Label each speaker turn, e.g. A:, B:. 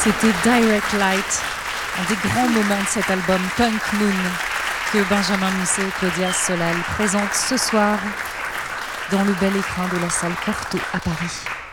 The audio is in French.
A: C'était Direct Light, un des grands moments de cet album Punk Moon que Benjamin Musset et Claudia Solal présentent ce soir dans le bel écrin de la salle Cortot à Paris.